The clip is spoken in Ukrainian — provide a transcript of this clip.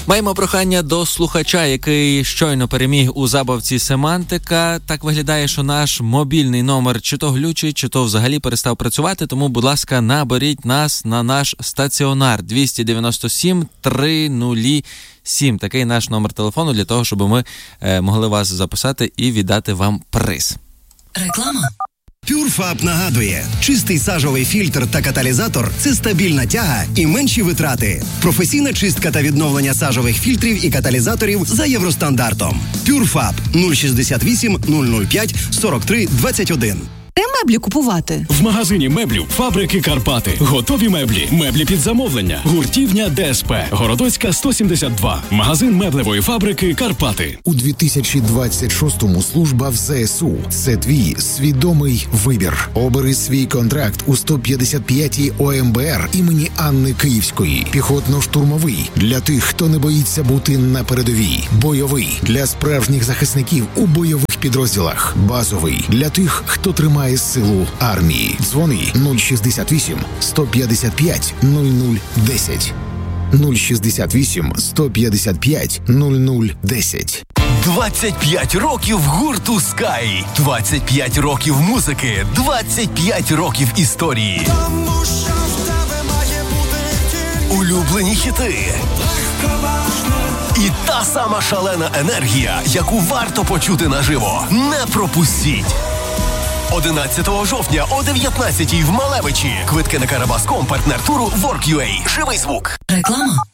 Маємо прохання до слухача, який щойно переміг у забавці «Семантика». Так виглядає, що наш мобільний номер чи то глючить, чи то взагалі перестав працювати, тому, будь ласка, наберіть нас на наш стаціонар 297 307. Такий наш номер телефону для того, щоб ми могли вас записати і віддати вам приз. Реклама. PureFab нагадує, чистий сажовий фільтр та каталізатор – це стабільна тяга і менші витрати. Професійна чистка та відновлення сажових фільтрів і каталізаторів за євростандартом. PureFab 068 005 43 21. Де меблі купувати? В магазині меблів «Фабрики Карпати». Готові меблі. Меблі під замовлення. Гуртівня ДСП. Городоцька, 172. Магазин меблевої фабрики «Карпати». У 2026-му служба в ЗСУ – це твій свідомий вибір. Обери свій контракт у 155-й ОМБР імені Анни Київської. Піхотно-штурмовий – для тих, хто не боїться бути на передовій. Бойовий – для справжніх захисників у бойових підрозділах. Базовий – для тих, хто тримає силу армії. Дзвони 068 155 0010. 068 155 0010. 25 років гурту Sky. 25 років музики. 25 років історії. Тому що в тебе має бути тільки улюблені хіти. І та сама шалена енергія, яку варто почути наживо. Не пропустіть! 11 жовтня о 19-й в Малевичі. Квитки на Карабаском, партнер туру Work.ua. Живий звук. Реклама.